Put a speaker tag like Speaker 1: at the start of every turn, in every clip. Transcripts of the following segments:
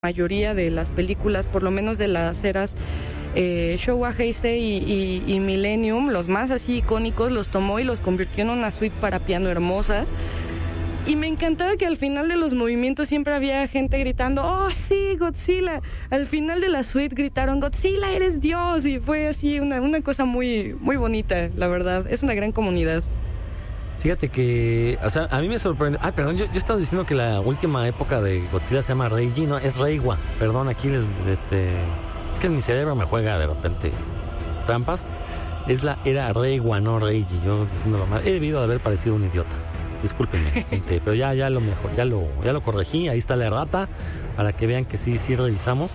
Speaker 1: mayoría de las películas, por lo menos de las eras Showa, Heisei y Millennium, los más así icónicos, los tomó y los convirtió en una suite para piano hermosa. Y me encantaba que al final de los movimientos siempre había gente gritando, ¡oh, sí, Godzilla! Al final de la suite gritaron, ¡Godzilla, eres Dios! Y fue así una cosa muy, muy bonita, la verdad. Es una gran comunidad.
Speaker 2: Fíjate que, o sea, a mí me sorprende. Ay, perdón, yo estaba diciendo que la última época de Godzilla se llama Reiji, no, es Reiwa. Perdón, aquí es que mi cerebro me juega de repente trampas. Era Reiwa, no Reiji. Yo diciéndolo mal. He debido de haber parecido un idiota. Discúlpenme, gente, pero ya lo mejor, ya lo corregí. Ahí está la errata para que vean que sí revisamos.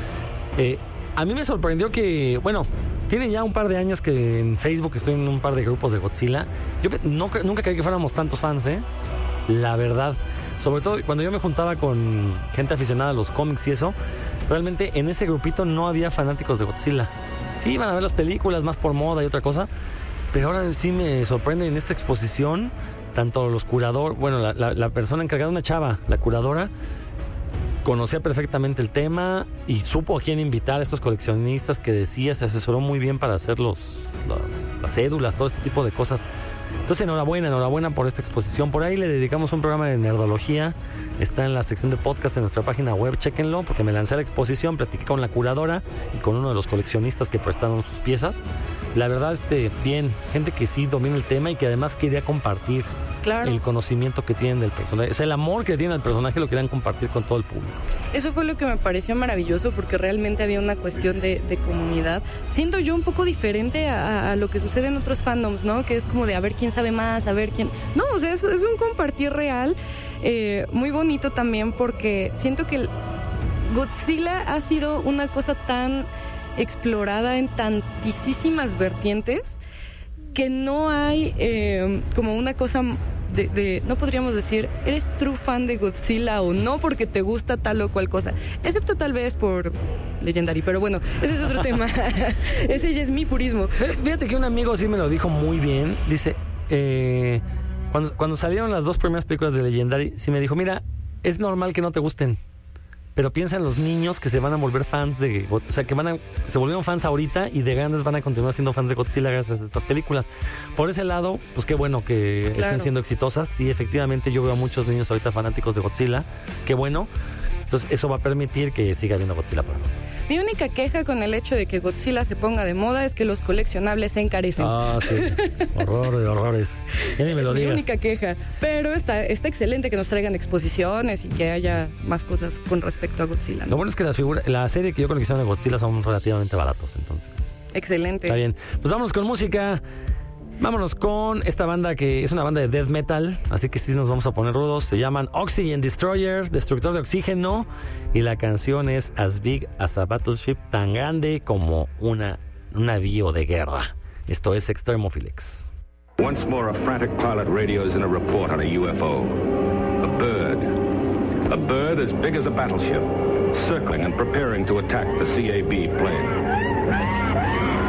Speaker 2: A mí me sorprendió que, bueno, tiene ya un par de años que en Facebook estoy en un par de grupos de Godzilla. Yo nunca creí que fuéramos tantos fans, la verdad. Sobre todo cuando yo me juntaba con gente aficionada a los cómics y eso, realmente en ese grupito no había fanáticos de Godzilla. Sí, iban a ver las películas más por moda y otra cosa, pero ahora sí me sorprende en esta exposición, tanto los curadores, bueno, la persona encargada, una chava, la curadora, conocía perfectamente el tema y supo a quién invitar a estos coleccionistas que decía, se asesoró muy bien para hacer las cédulas, todo este tipo de cosas. Entonces, enhorabuena por esta exposición. Por ahí le dedicamos un programa de nerdología. Está en la sección de podcast de nuestra página web, chéquenlo, porque me lancé a la exposición, platiqué con la curadora y con uno de los coleccionistas que prestaron sus piezas. La verdad, bien, gente que sí domina el tema y que además quería compartir el conocimiento que tienen del personaje. O sea, el amor que tienen al personaje lo querían compartir con todo el público.
Speaker 1: Eso fue lo que me pareció maravilloso, porque realmente había una cuestión de comunidad. Siento yo un poco diferente a lo que sucede en otros fandoms, ¿no? Que es como de a ver quién sabe más, a ver quién... No, o sea, es un compartir real, muy bonito también, porque siento que Godzilla ha sido una cosa tan explorada en tantísimas vertientes que no hay como una cosa no podríamos decir, eres true fan de Godzilla o no porque te gusta tal o cual cosa, excepto tal vez por Legendary, pero bueno, ese es otro tema. Ese ya es mi purismo.
Speaker 2: Fíjate que un amigo sí me lo dijo muy bien. Dice, cuando salieron las dos primeras películas de Legendary, sí me dijo, mira, es normal que no te gusten, pero piensa en los niños que se van a volver fans o sea, que se volvieron fans ahorita y de grandes van a continuar siendo fans de Godzilla gracias a estas películas. Por ese lado, pues qué bueno que estén siendo exitosas. Sí, efectivamente, yo veo a muchos niños ahorita fanáticos de Godzilla. Qué bueno. Entonces, eso va a permitir que siga habiendo Godzilla por ahora.
Speaker 1: Mi única queja con el hecho de que Godzilla se ponga de moda es que los coleccionables se encarecen.
Speaker 2: Ah, sí. Horror de horrores. Ya ni me lo digas.
Speaker 1: Mi única queja. Pero está excelente que nos traigan exposiciones y que haya más cosas con respecto a Godzilla, ¿no?
Speaker 2: Lo bueno es que la serie que yo colecciono de Godzilla son relativamente baratos, entonces.
Speaker 1: Excelente.
Speaker 2: Está bien. Pues vámonos con música. Vámonos con esta banda que es una banda de death metal, así que sí nos vamos a poner rudos. Se llaman Oxygen Destroyer, destructor de oxígeno, y la canción es As Big as a Battleship, tan grande como un navío de guerra. Esto es Extremophilix.
Speaker 3: Once more a frantic pilot radios in a report on a UFO. A bird as big as a battleship, circling and preparing to attack the CAB plane.